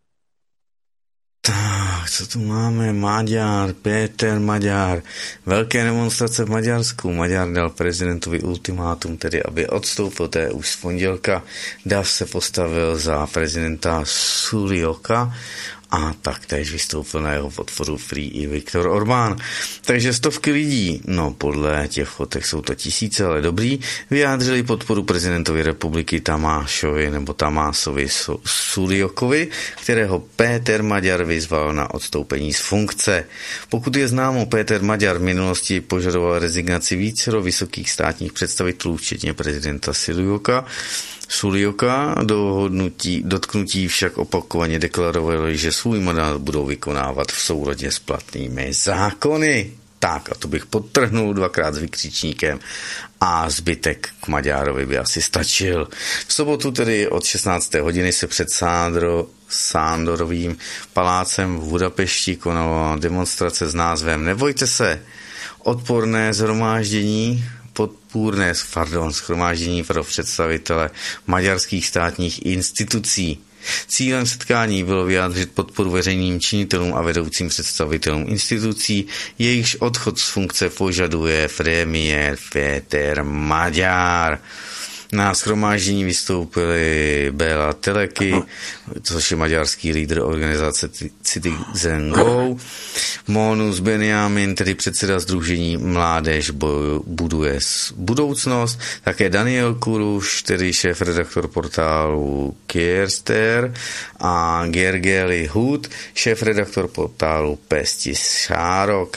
S1: Tak, co tu máme? Maďar, Péter Maďar. Velké demonstrace v Maďarsku. Maďar dal prezidentovi ultimátum, tedy aby odstoupil, to je už z pondělka. Dav se postavil za prezidenta Sulioka a taktéž vystoupil na jeho podporu Free i Viktor Orbán. Takže stovky lidí, no podle těch fotek jsou to tisíce, ale dobrý, vyjádřili podporu prezidentovi republiky Tamášovi nebo Tamásovi Suliokovi, kterého Péter Maďar vyzval na odstoupení z funkce. Pokud je známo, Péter Maďar v minulosti požadoval rezignaci vícero vysokých státních představitelů, včetně prezidenta Sulioka, Sulioka dohodnutí, dotknutí však opakovaně deklarovali, že svůj mandát budou vykonávat v souladě s platnými zákony. Tak, a to bych podtrhnul dvakrát s vykřičníkem a zbytek k Maďárovi by asi stačil. V sobotu tedy od šestnácté hodiny se před Sándro, Sándorovým palácem v Budapešti konala demonstrace s názvem Nebojte se, odporné shromáždění podpůrné pardon, shromáždění pro představitele maďarských státních institucí. Cílem setkání bylo vyjádřit podporu veřejným činitelům a vedoucím představitelům institucí, jejichž odchod z funkce požaduje premiér Péter Maďar. Na shromáždění vystoupili Béla Teleky, což je maďarský lídr organizace Citizen Go, Mónus Benjamin, tedy předseda sdružení Mládež buduje budoucnost, také Daniel Kuruš, tedy šéf-redaktor portálu Kierster, a Gergely Hud, šéf-redaktor portálu Pestis Šárok,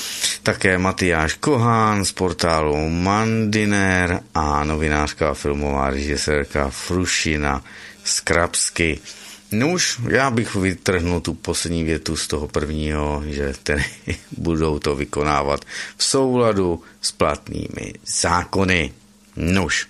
S1: také Matyáš Kohán z portálu Mandiner a novinářka a filmová režisérka Frušina Skrapsky. No už já bych vytrhnul tu poslední větu z toho prvního, že tedy budou to vykonávat v souladu s platnými zákony. Nuž.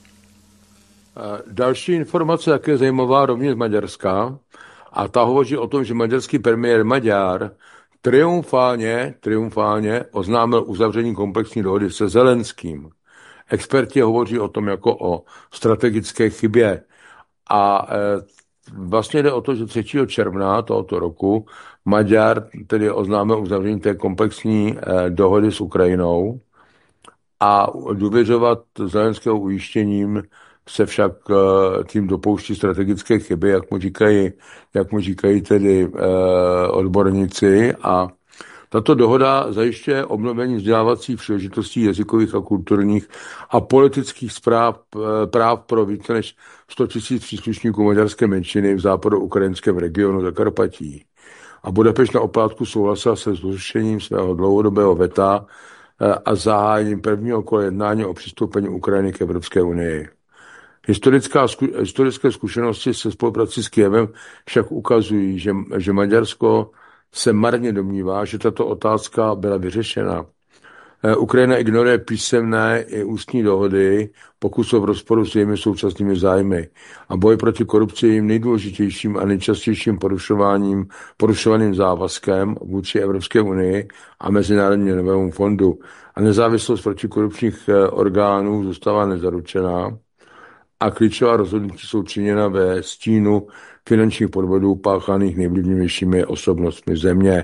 S2: Další informace, jak je zajímavá, rovněž z Maďarska, a ta hovoří o tom, že maďarský premiér Maďar triumfálně, triumfálně oznámil uzavření komplexní dohody se Zelenským. Experti hovoří o tom jako o strategické chybě. A e, vlastně jde o to, že třetího června tohoto roku Maďar tedy oznámil uzavření té komplexní e, dohody s Ukrajinou a důvěřovat Zelenského ujištěním se však e, tím dopouští strategické chyby, jak mu říkají, jak mu říkají tedy e, odborníci, a tato dohoda zajišťuje obnovení vzdělávacích příležitostí jazykových a kulturních a politických zpráv, práv pro více než sto tisíc příslušníků maďarské menšiny v západoukrajinském regionu Zakarpatí. A Budapešť na oplátku souhlasila se zrušením svého dlouhodobého veta a zahájením prvního kola jednání o přistoupení Ukrajiny k Evropské unii. Historická, historické zkušenosti se spoluprací s Kyjevem však ukazují, že, že Maďarsko se marně domnívá, že tato otázka byla vyřešena. Ukrajina ignoruje písemné i ústní dohody, pokud jsou v rozporu s jejími současnými zájmy. A boj proti korupci je jejím nejdůležitějším a nejčastějším porušováním, porušovaným závazkem vůči Evropské unii a Mezinárodnímu měnovému fondu. A nezávislost protikorupčních orgánů zůstává nezaručená a klíčová rozhodnutí jsou činěna ve stínu finančních podvodů páchaných nejvlivnějšími osobnostmi země.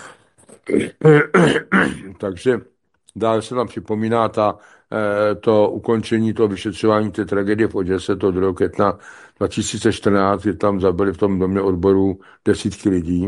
S2: Takže dále se nám připomíná ta, to ukončení toho vyšetřování té tragédie v Oděse, to druhého května dva tisíce čtrnáct, kdy tam zabili v tom domě odborů desítky lidí.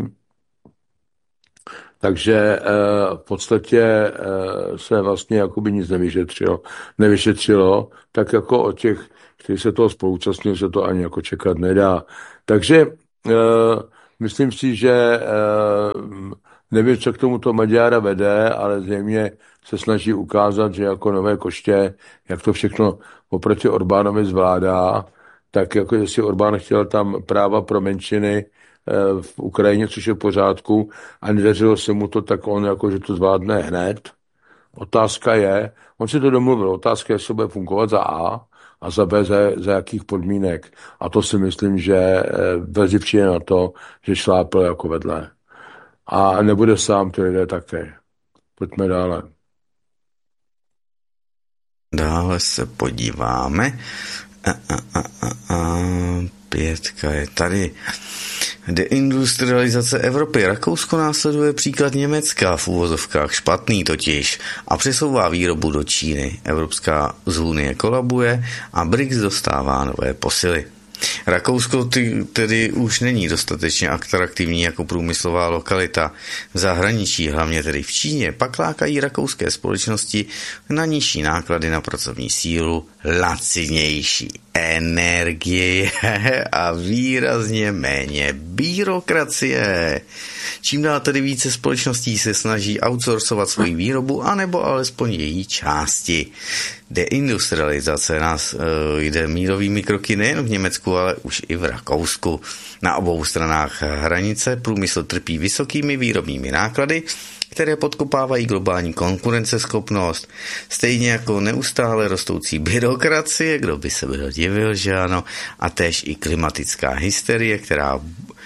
S2: Takže v podstatě se vlastně jakoby nic nevyšetřilo. Nevyšetřilo, tak jako od těch, kteří se toho spoluúčastnili, se to ani jako čekat nedá. Takže myslím si, že nevím, co k tomuto Maďára vede, ale zřejmě se snaží ukázat, že jako nové koště, jak to všechno oproti Orbánovi zvládá, tak jako jestli Orbán chtěl tam práva pro menšiny v Ukrajině, což je v pořádku, a nedařilo se mu to, tak on jako, že to zvládne hned. Otázka je, on si to domluvil, otázka je, jestli bude fungovat za A a za B za, za jakých podmínek. A to si myslím, že vezivčí je na to, že šlápl jako vedle. A nebude sám, to jde také. Pojďme dále.
S1: Dále se podíváme. A, a, a, a, a. Pětka je tady. Deindustrializace Evropy. Rakousko následuje příklad Německa, v úvozovkách špatný totiž, a přesouvá výrobu do Číny. Evropská unie kolabuje a B R I C S dostává nové posily. Rakousko tedy už není dostatečně atraktivní jako průmyslová lokalita. V zahraničí, hlavně tedy v Číně, pak lákají rakouské společnosti na nižší náklady na pracovní sílu, lacinější energie a výrazně méně byrokracie. Čím dál tedy více společností se snaží outsourcovat svoji výrobu, anebo alespoň její části. Deindustrializace nás e, jde mílovými kroky nejen v Německu, ale už i v Rakousku. Na obou stranách hranice průmysl trpí vysokými výrobními náklady, které podkopávají globální konkurenceschopnost, stejně jako neustále rostoucí byrokracie, kdo by se byl divil, že ano, a též i klimatická hysterie, která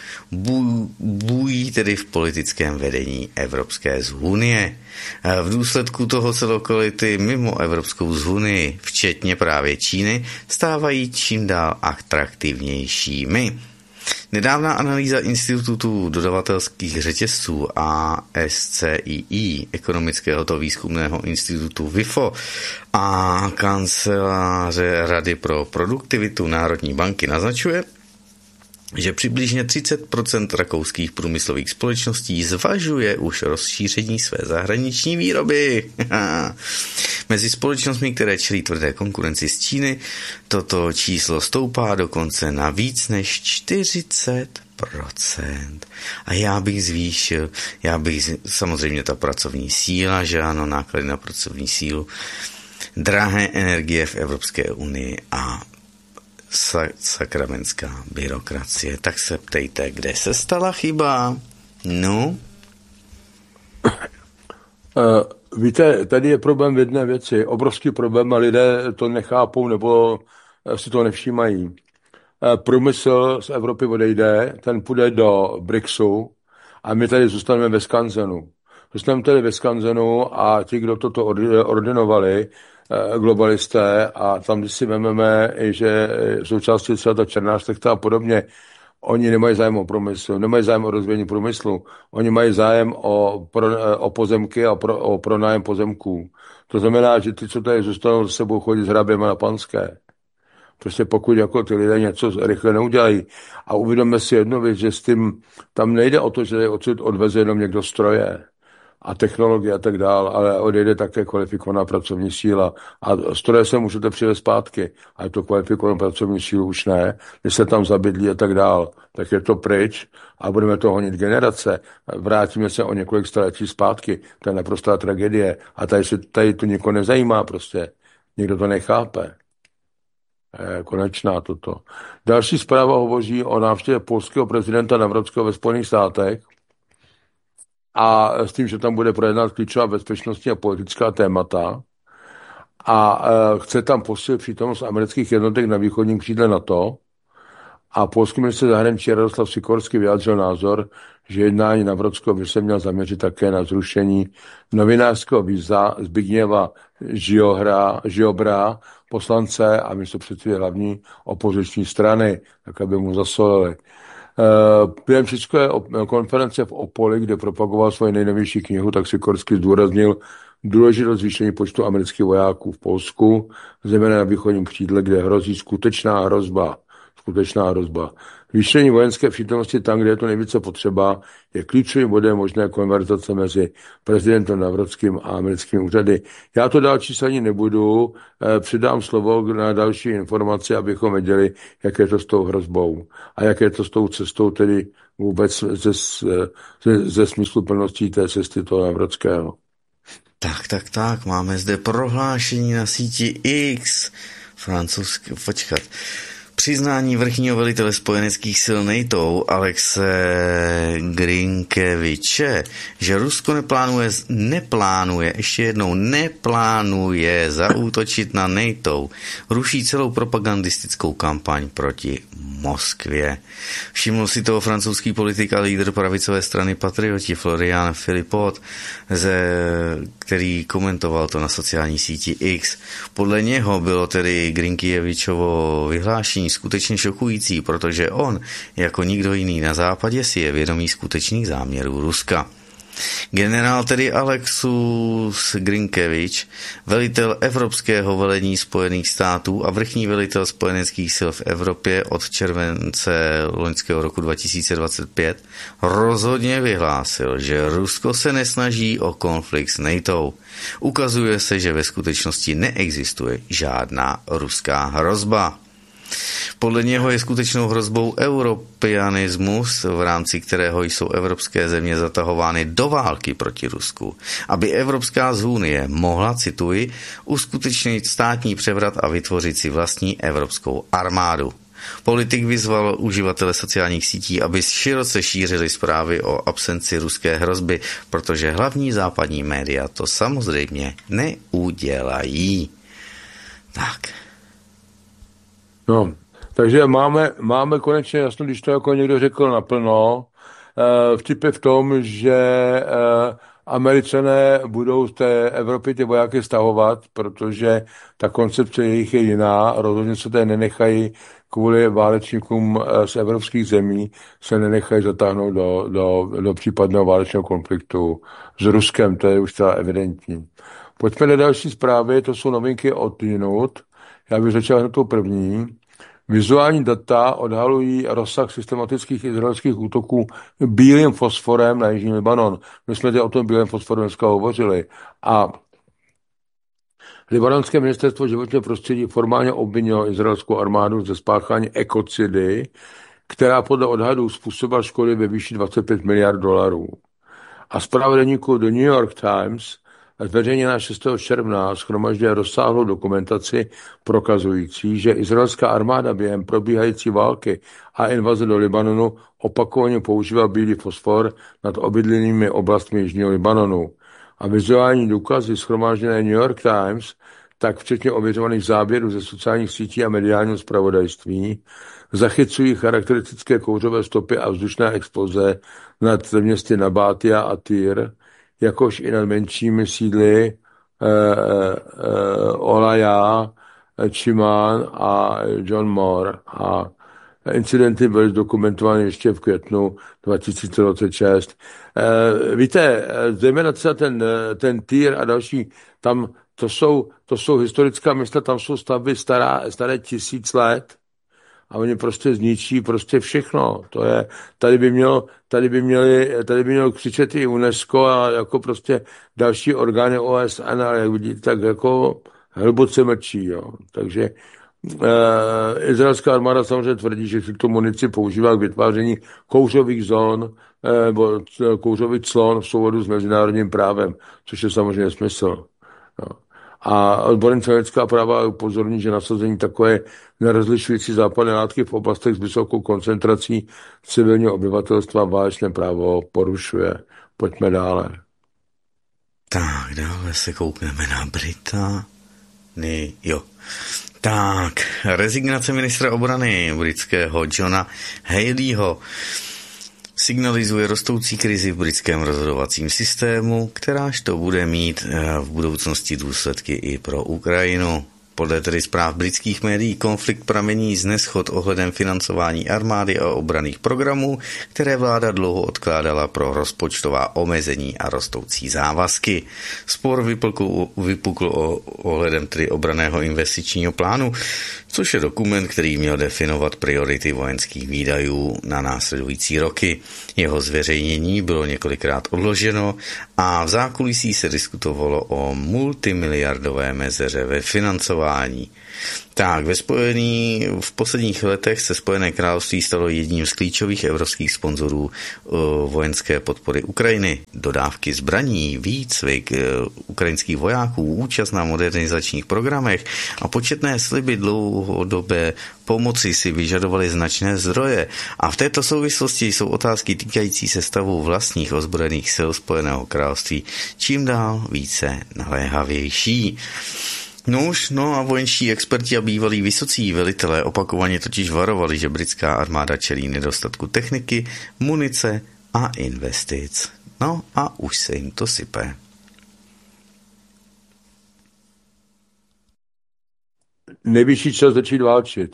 S1: bují tedy v politickém vedení Evropské unie. V důsledku toho se lokality mimo Evropskou unii, včetně právě Číny, stávají čím dál atraktivnějšími. Nedávná analýza Institutu dodavatelských řetězců A S C I I, ekonomického to výzkumného institutu W I F O a kanceláře Rady pro produktivitu Národní banky naznačuje, že přibližně třicet procent rakouských průmyslových společností zvažuje už rozšíření své zahraniční výroby. Mezi společnostmi, které čelí tvrdé konkurenci z Číny, toto číslo stoupá dokonce na víc než čtyřicet procent. A já bych zvýšil, já bych samozřejmě ta pracovní síla, že ano, náklady na pracovní sílu, drahé energie v Evropské unii a sakramentská byrokracie. Tak se ptejte, kde se stala chyba? No?
S2: Uh, víte, tady je problém v jedné věci. Obrovský problém a lidé to nechápou nebo si to nevšímají. Uh, průmysl z Evropy odejde, ten půjde do BRICSu a my tady zůstaneme ve skanzenu. Zůstaneme tady ve skanzenu a ti, kdo toto ordinovali, globalisté, a tam, když si vezmeme, že součástí třeba ta černá šlechta a podobně, oni nemají zájem o průmysl, nemají zájem o rozvíjení průmyslu, oni mají zájem o, pro, o pozemky a pro, o pronájem pozemků. To znamená, že ty, co tady zůstanou, se budou chodit s hraběma na Panské. Prostě pokud jako ty lidé něco rychle neudělají. A uvědomme si jednu věc, že s tím tam nejde o to, že odsud odveze jenom někdo stroje a technologie a tak dál, ale odejde také kvalifikovaná pracovní síla. A stroje se můžete přivést zpátky, ale to kvalifikovanou pracovní sílu už ne. Když se tam zabydlí a tak dál, tak je to pryč a budeme to honit generace. Vrátíme se o několik staletí zpátky. To je naprostá tragédie. A tady, se, tady to nikoho nezajímá prostě. Nikdo to nechápe. Eh, konečná toto. Další zpráva hovoří o návštěvě polského prezidenta Nawrockiho ve Spojených státech a s tím, že tam bude projednat klíčová bezpečnostní a politická témata a eh, chce tam posílit přítomnost amerických jednotek na východním křídle NATO. A polský ministr zahraničí Jaroslav Sikorsky vyjádřil názor, že jednání Nawrockiho by se měl zaměřit také na zrušení novinářského víza Zbigniewa Ziobra, poslance a místopředsedy hlavní opoziční strany, tak aby mu zasolili. Během české konference v Opoli, kde propagoval svoji nejnovější knihu, tak Sikorsky zdůraznil důležitost zvýšení počtu amerických vojáků v Polsku, zejména na východním křídle, kde hrozí skutečná hrozba. skutečná hrozba. Zvýšení vojenské přítomnosti tam, kde je to nejvíce potřeba, je klíčovým bodem možné konverzace mezi prezidentem Nawrockým a americkými úřady. Já to dál číselní nebudu, přidám slovo na další informace, abychom věděli, jak je to s tou hrozbou a jak je to s tou cestou, tedy vůbec ze, ze, ze smysluplností té cesty toho Nawrockého.
S1: Tak, tak, tak, máme zde prohlášení na síti X, francouzské, počkat. Přiznání vrchního velitele spojeneckých sil NATO Alexe Grinkeviče, že Rusko neplánuje, neplánuje, ještě jednou neplánuje zaútočit na NATO, ruší celou propagandistickou kampaň proti Moskvě. Všiml si toho francouzský politik a lídr pravicové strany Patrioti Florian Philippot, ze, který komentoval to na sociální síti X. Podle něho bylo tedy Grinkievičovo vyhlášení skutečně šokující, protože on, jako nikdo jiný na západě, si je vědomý skutečných záměrů Ruska. Generál tedy Alexus Grinkevič, velitel Evropského velení Spojených států a vrchní velitel spojeneckých sil v Evropě od července loňského roku dva tisíce dvacet pět, rozhodně vyhlásil, že Rusko se nesnaží o konflikt s NATO. Ukazuje se, že ve skutečnosti neexistuje žádná ruská hrozba. Podle něho je skutečnou hrozbou europeanismus, v rámci kterého jsou evropské země zatahovány do války proti Rusku, aby Evropská unie mohla, cituji, uskutečnit státní převrat a vytvořit si vlastní evropskou armádu. Politik vyzval uživatele sociálních sítí, aby široce šířili zprávy o absenci ruské hrozby, protože hlavní západní média to samozřejmě neudělají. Tak.
S2: No, takže máme, máme konečně jasno, když to jako někdo řekl naplno. E, vtip je v tom, že e, Američané budou z té Evropy ty vojáky stahovat, protože ta koncepce jejich je jiná. Rozhodně se tady nenechají kvůli válečníkům z evropských zemí, se nenechají zatáhnout do, do, do případného válečného konfliktu s Ruskem, to je už teda evidentní. Pojďme na další zprávy, to jsou novinky od jinut. Já bych začal hned tou první. Vizuální data odhalují rozsah systematických izraelských útoků bílým fosforem na jižní Libanon. My jsme tady o tom bílém fosforu dneska hovořili. A libanonské ministerstvo životního prostředí formálně obvinilo izraelskou armádu ze spáchání ekocidy, která podle odhadů způsobila škody ve výši dvacet pět miliard dolarů. A zpráva deníku The New York Times zveřejněná šestého června shromažďuje rozsáhlou dokumentaci prokazující, že izraelská armáda během probíhající války a invaze do Libanonu opakovaně používá bílý fosfor nad obydlenými oblastmi jižního Libanonu. A vizuální důkazy shromážděné New York Times, tak včetně ověřovaných záběrů ze sociálních sítí a mediálního zpravodajství, zachycují charakteristické kouřové stopy a vzdušné exploze nad městy Nabatia a Tyr, jakož i nad menšími sídly eh, eh, Olaja, Čimán a John Moore. A incidenty byly zdokumentovány ještě v květnu dva tisíce dvacet šest. Eh, víte, zejména ten, ten Tyr a další, tam to jsou, to jsou historická města, tam jsou stavby stará, staré tisíc let. A oni prostě zničí prostě všechno. To je, tady by mělo, tady by měli, tady by mělo křičet i UNESCO a jako prostě další orgány O S N, ale jak vidíte, tak jako hluboce mlčí, jo. Takže eh, izraelská armáda samozřejmě tvrdí, že tuto munici používá k vytváření kouřových zón, eh, nebo kouřových clon v souladu s mezinárodním právem, což je samozřejmě smysl. No. A odborníci na lidská práva upozorní, že nasazení takové nerozlišující zápalné látky v oblastech s vysokou koncentrací civilního obyvatelstva válečné právo porušuje. Pojďme dále.
S1: Tak, dále se koukneme na Británii. Jo. Tak, rezignace ministra obrany britského Johna Haleyho signalizuje rostoucí krizi v britském rozhodovacím systému, kteráž to bude mít v budoucnosti důsledky i pro Ukrajinu. Podle tedy zpráv britských médií konflikt pramení z neshod ohledem financování armády a obranných programů, které vláda dlouho odkládala pro rozpočtová omezení a rostoucí závazky. Spor vypukl, vypukl ohledem tedy obranného investičního plánu, což je dokument, který měl definovat priority vojenských výdajů na následující roky. Jeho zveřejnění bylo několikrát odloženo a v zákulisí se diskutovalo o multimiliardové mezeře ve financování. Tak, ve spojený, v posledních letech se Spojené království stalo jedním z klíčových evropských sponzorů uh, vojenské podpory Ukrajiny. Dodávky zbraní, výcvik uh, ukrajinských vojáků, účast na modernizačních programech a početné sliby dlouhodobé pomoci si vyžadovaly značné zdroje. A v této souvislosti jsou otázky týkající se stavu vlastních ozbrojených sil Spojeného království čím dál více naléhavější. No už, no a vojenští experti a bývalí vysocí velitelé opakovaně totiž varovali, že britská armáda čelí nedostatku techniky, munice a investic. No a už se jim to sype.
S2: Nejvyšší čas začít válčit.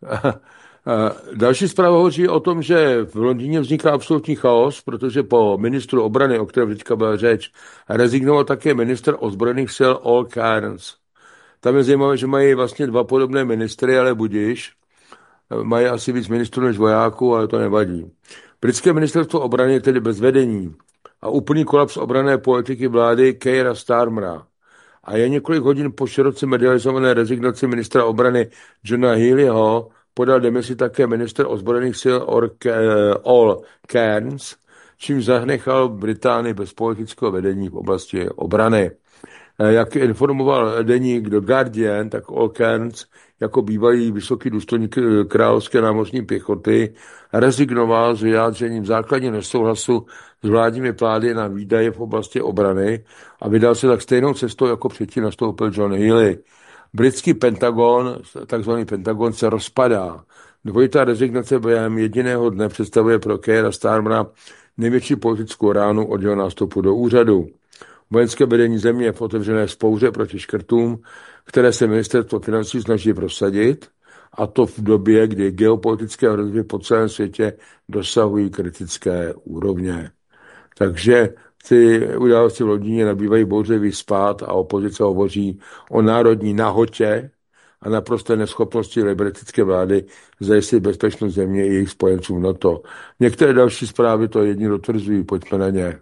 S2: Další zpráva hovoří o tom, že v Londýně vzniká absolutní chaos, protože po ministru obrany, o kterém teďka byla řeč, rezignoval také ministr ozbrojených sil Al Cairns. Tam je zajímavé, že mají vlastně dva podobné ministry, ale budiš. Mají asi víc ministrů než vojáků, ale to nevadí. Britské ministerstvo obrany je tedy bez vedení a úplný kolaps obranné politiky vlády Keira Starmera. A je několik hodin po široce medializované rezignaci ministra obrany Johna Haleyho podal demisi také ministr ozbrojených sil Al Cairns, čím zanechal Británii bez politického vedení v oblasti obrany. Jak informoval deník The Guardian, tak Al Cairns jako bývalý vysoký důstojník královské námořní pěchoty rezignoval s vyjádřením základního nesouhlasu s vládními plány na výdaje v oblasti obrany a vydal se tak stejnou cestou, jako předtím nastoupil John Haley. Britský Pentagon, takzvaný Pentagon, se rozpadá. Dvojitá rezignace během jediného dne představuje pro Keira Starmera největší politickou ránu od jeho nástupu do úřadu. Vojenské vedení země je v otevřené vzpouře proti škrtům, které se ministerstvo financí snaží prosadit, a to v době, kdy geopolitické hrozby po celém světě dosahují kritické úrovně. Takže ty události v Londýně nabývají bouřlivý spád a opozice hovoří o národní nahotě a naprosté neschopnosti liberalistické vlády zajistit bezpečnost země i jejich spojenců v NATO. Některé další zprávy to jedni dotvrzují, pojďme na ně.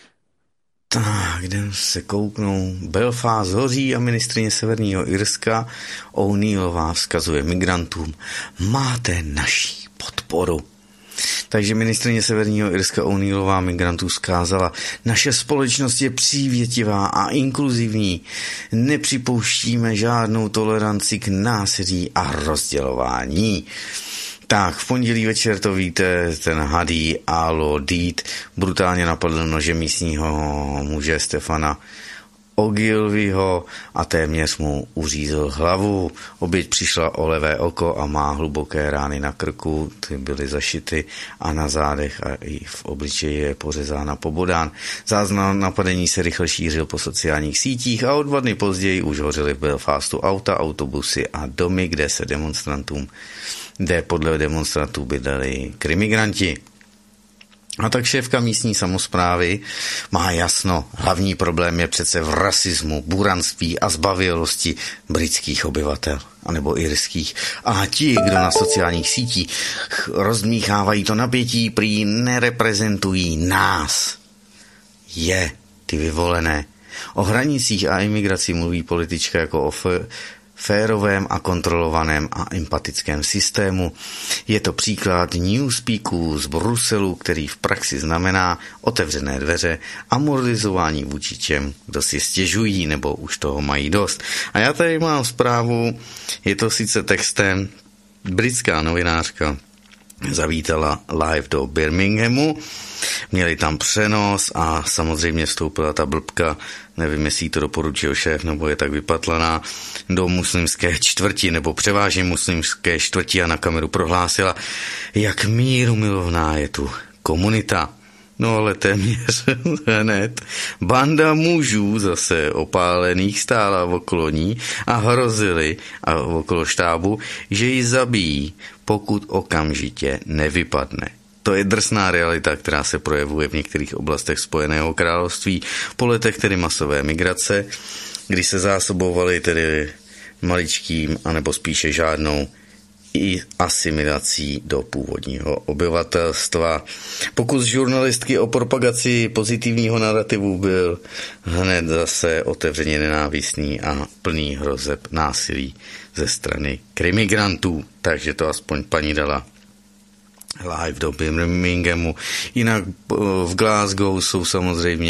S1: Tak, jdem se kouknou. Belfast hoří a ministryně Severního Irska O'Neillová vzkazuje migrantům: máte naší podporu. Takže ministryně Severního Irska O'Neillová migrantů vzkázala: naše společnost je přívětivá a inkluzivní. Nepřipouštíme žádnou toleranci k násilí a rozdělování. Tak, v pondělí večer, to víte, ten Hadi al-Odid brutálně napadl nožem místního muže Stefana Ogilvyho a téměř mu uřízl hlavu. Oběť přišla o levé oko a má hluboké rány na krku, ty byly zašity a na zádech a i v obličeji je pořezána pobodán. Záznam napadení se rychle šířil po sociálních sítích a o dva dny později už hořely v Belfastu auta, autobusy a domy, kde se demonstrantům kde podle demonstrantů bydleli krimigranti. A tak šéfka místní samosprávy má jasno. Hlavní problém je přece v rasismu, buranství a zbabělosti britských obyvatel, anebo irských. A ti, kdo na sociálních sítích rozdmíchávají to napětí, prý nereprezentují nás. Je, ty vyvolené. O hranicích a imigraci mluví politička jako o f- férovém a kontrolovaném a empatickém systému. Je to příklad newspeaků z Bruselu, který v praxi znamená otevřené dveře a moralizování vůči těm, kdo si stěžují nebo už toho mají dost. A já tady mám zprávu, je to sice textem, britská novinářka zavítala live do Birminghamu, měli tam přenos a samozřejmě vstoupila ta blbka, nevím, jestli to doporučil šéf, nebo je tak vypatlaná, do muslimské čtvrti, nebo převážně muslimské čtvrti a na kameru prohlásila, jak míru milovná je tu komunita. No ale téměř hned banda mužů zase opálených stála okolo ní a hrozili a okolo štábu, že ji zabijí, pokud okamžitě nevypadne. To je drsná realita, která se projevuje v některých oblastech Spojeného království po letech tedy masové migrace, kdy se zásobovali tedy maličkým, anebo spíše žádnou i asimilací do původního obyvatelstva. Pokus žurnalistky o propagaci pozitivního narrativu byl hned zase otevřeně nenávistný a plný hrozeb násilí ze strany krimigrantů. Takže to aspoň paní dala live do Birminghamu. Jinak v Glasgow jsou samozřejmě